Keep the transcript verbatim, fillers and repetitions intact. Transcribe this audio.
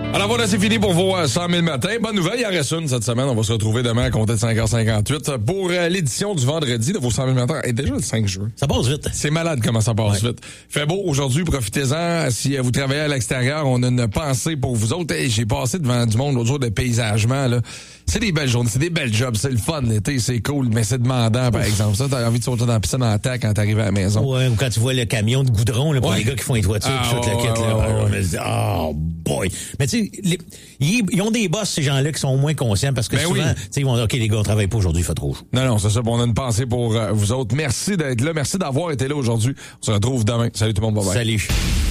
Alors voilà, c'est fini pour vos cent mille matins. Bonne nouvelle, il en reste une cette semaine. On va se retrouver demain à compter de cinq heures cinquante-huit pour euh, l'édition du vendredi de vos cent mille matins. Et déjà le cinq juin. Ça passe vite. C'est malade comment ça passe ouais. vite. Fait beau aujourd'hui, profitez-en. Si vous travaillez à l'extérieur, on a une pensée pour vous autres. Hey, j'ai passé devant du monde l'autre jour de paysagement, là. C'est des belles journées, c'est des belles jobs, c'est le fun l'été, c'est cool, mais c'est demandant, par Ouf. exemple. Ça, t'as envie de sauter dans la piscine en terre quand t'arrives à la maison. Ouais, ou quand tu vois le camion de goudron, là, pour ouais. les gars qui font les toitures, ah, pis toute ouais, la quête, ouais, là. ouais, on ouais. se dit, oh boy. Mais tu sais, les, ils, ils ont des boss, ces gens-là, qui sont moins conscients, parce que ben souvent, oui. tu sais, ils vont dire, OK, les gars, on travaille pas aujourd'hui, il fait trop chaud. Non, non, c'est ça, on a une pensée pour euh, vous autres. Merci d'être là, merci d'avoir été là aujourd'hui. On se retrouve demain. Salut tout le monde, bye bye. Salut.